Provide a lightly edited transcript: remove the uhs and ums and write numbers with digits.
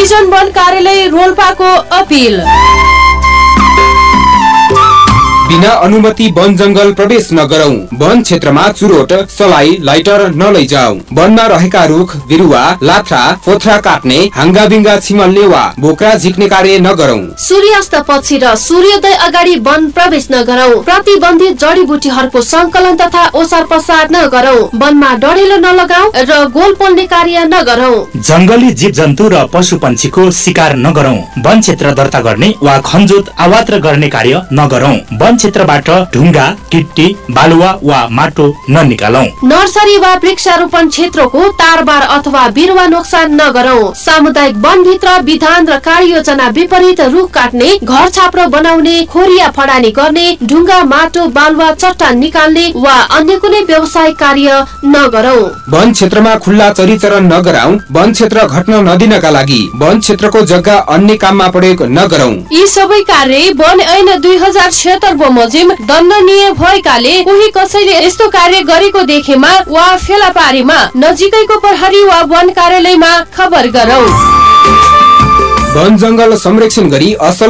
Division वन कार्यालय रोल्पाको appeal. बिना अनुमति वन जंगल प्रवेश नगरौं। वन क्षेत्रमा चुरोट, सलाई, लाइटर नलैजाऊ। वनमा रहेका रुख, बिरुवा, लात्रा, पोथ्रा काट्ने, हाङ्गाबिङ्गा छिमल्ने वा बोक्रा झिक्ने कार्य नगरौं। सूर्यास्त पछि र सूर्योदय अगाडि वन प्रवेश नगरौं। प्रतिबन्धित जडीबुटीहरूको संकलन तथा ओसार पसार नगरौं। वनमा डढेलो नलगाऊ र गोल पोल्ने कार्य नगरौं। जंगली जीव जन्तु र पशु पन्छीको शिकार नगरौं। वन क्षेत्र दर्ता गर्ने वा खनजोत अवात्र गर्ने कार्य नगरौं। वन क्षेत्रबाट ढुङ्गा, गिट्टी, बालुवा वा माटो ननिकालौं। नर्सरी वा वृक्षारोपण क्षेत्रको तारबार अथवा बिरुवा नोक्सान नगरौं। सामुदायिक वन भित्र विधान र कार्ययोजना विपरीत रुख काट्ने, घर छाप्रो बनाउने, खोरिया फडानी गर्ने, ढुङ्गा, माटो, बालुवा, चट्टान निकाल्ने वा अन्य कुनै व्यवसायिक कार्य नगरौं। वन क्षेत्रमा खुल्ला चरीचरण नगराऊ। वन क्षेत्र घट्न नदिनका लागि वन क्षेत्रको जग्गा अन्य काममा प्रयोग नगरौं। यी सबै कार्य वन ऐन 2076 बमोजिम दण्डनीय भएकाले कोही कसैले यस्तो कार्य गरेको देखेमा वा फेला पारेमा नजिकैको प्रहरी वा वन कार्यालयमा खबर गरौं। वन जंगल संरक्षण गरी असल